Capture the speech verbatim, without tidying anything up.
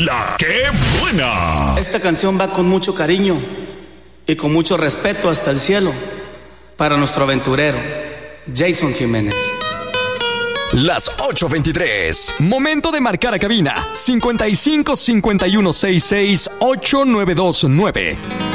La que buena. Esta canción va con mucho cariño y con mucho respeto hasta el cielo para nuestro aventurero, Jason Jiménez. Las ocho veintitrés. Momento de marcar a cabina. cincuenta y cinco cincuenta y uno sesenta y seis ocho nueve dos nueve.